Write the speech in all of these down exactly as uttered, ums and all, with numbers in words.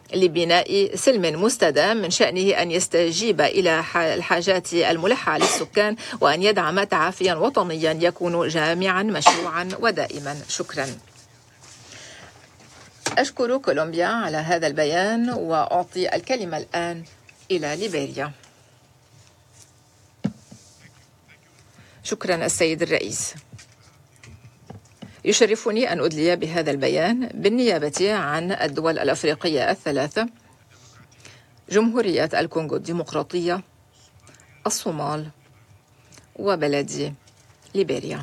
لبناء سلم مستدام من شأنه أن يستجيب إلى الحاجات الملحة للسكان وأن يدعم تعافيا وطنيا يكون جامعا مشروعا ودائما. شكرا. أشكر كولومبيا على هذا البيان، وأعطي الكلمة الآن إلى ليبيريا. شكرا السيد الرئيس. يشرفني أن أدلي بهذا البيان بالنيابة عن الدول الأفريقية الثلاثة: جمهورية الكونغو الديمقراطية، الصومال، وبلدي ليبيريا.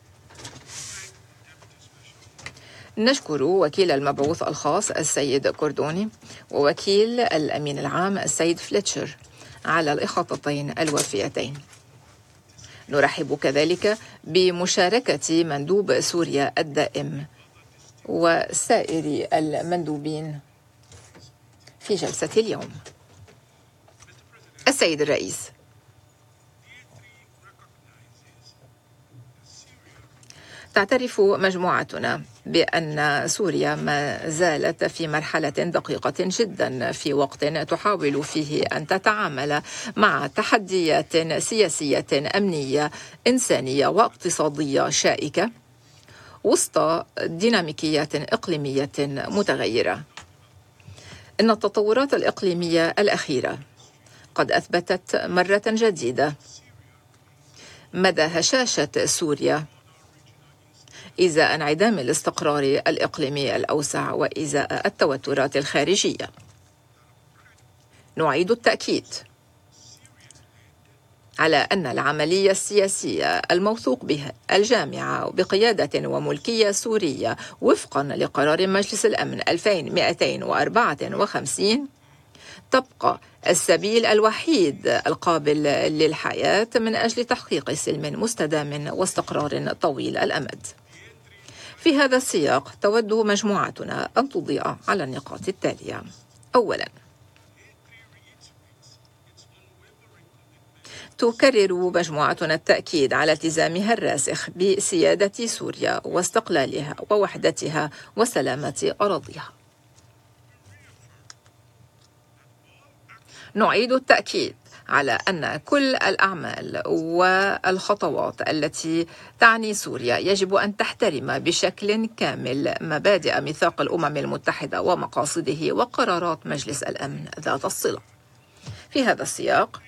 نشكر وكيل المبعوث الخاص السيد كوردوني ووكيل الأمين العام السيد فليتشر على الإخاطتين الوافيتين. نرحب كذلك بمشاركة مندوب سوريا الدائم وسائر المندوبين في جلسة اليوم. السيد الرئيس، تعترف مجموعتنا بأن سوريا ما زالت في مرحلة دقيقة جدا، في وقت تحاول فيه أن تتعامل مع تحديات سياسية أمنية إنسانية واقتصادية شائكة وسط ديناميكيات إقليمية متغيرة. إن التطورات الإقليمية الأخيرة قد أثبتت مرة جديدة مدى هشاشة سوريا إزاء انعدام الاستقرار الإقليمي الأوسع وإزاء التوترات الخارجية. نعيد التأكيد على أن العملية السياسية الموثوق بها الجامعة بقيادة وملكية سورية وفقا لقرار مجلس الأمن ألفين ومئتين وأربعة وخمسين تبقى السبيل الوحيد القابل للحياة من أجل تحقيق سلم مستدام واستقرار طويل الأمد. في هذا السياق تود مجموعتنا أن تضيء على النقاط التالية. أولا، تكرر مجموعتنا التأكيد على التزامها الراسخ بسيادة سوريا واستقلالها ووحدتها وسلامة أراضيها. نعيد التأكيد على أن كل الأعمال والخطوات التي تعني سوريا يجب أن تحترم بشكل كامل مبادئ ميثاق الأمم المتحدة ومقاصده وقرارات مجلس الأمن ذات الصلة. في هذا السياق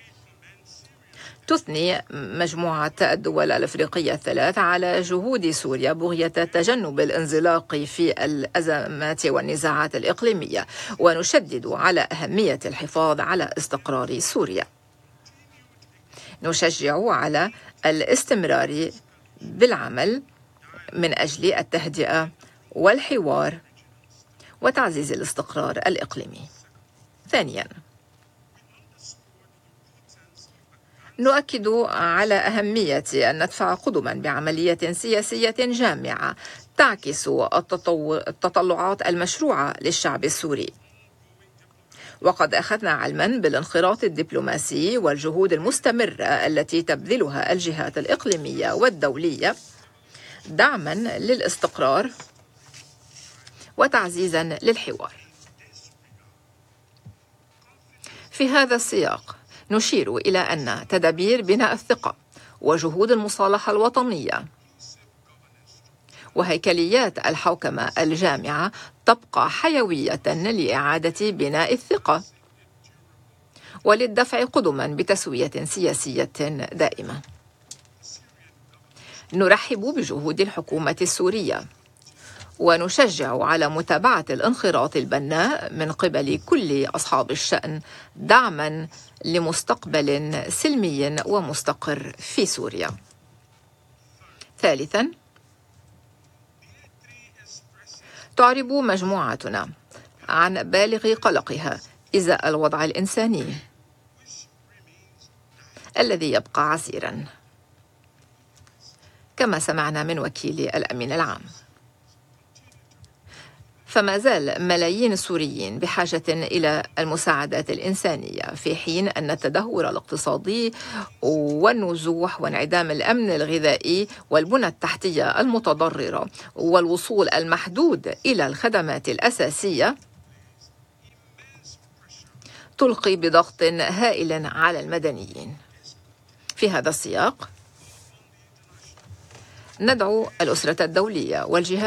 تثني مجموعة الدول الأفريقية الثلاث على جهود سوريا بغية تجنب الانزلاق في الأزمات والنزاعات الإقليمية، ونشدد على أهمية الحفاظ على استقرار سوريا. نشجع على الاستمرار بالعمل من أجل التهدئة والحوار وتعزيز الاستقرار الإقليمي. ثانياً، نؤكد على أهمية أن ندفع قدما بعملية سياسية جامعة تعكس التطلعات المشروعة للشعب السوري. وقد أخذنا علما بالانخراط الدبلوماسي والجهود المستمرة التي تبذلها الجهات الإقليمية والدولية دعما للاستقرار وتعزيزا للحوار. في هذا السياق نشير إلى أن تدابير بناء الثقة وجهود المصالحة الوطنية وهيكليات الحوكمة الجامعة تبقى حيوية لإعادة بناء الثقة وللدفع قدما بتسوية سياسية دائمة. نرحب بجهود الحكومة السورية ونشجع على متابعة الانخراط البناء من قبل كل أصحاب الشأن دعما لمستقبل سلمي ومستقر في سوريا. ثالثا، تعرب مجموعتنا عن بالغ قلقها إزاء الوضع الإنساني الذي يبقى عسيرا، كما سمعنا من وكيل الأمين العام. فما زال ملايين السوريين بحاجة إلى المساعدات الإنسانية، في حين أن التدهور الاقتصادي والنزوح وانعدام الأمن الغذائي والبنى التحتية المتضررة والوصول المحدود إلى الخدمات الأساسية تلقي بضغط هائل على المدنيين. في هذا السياق ندعو الأسرة الدولية والجهات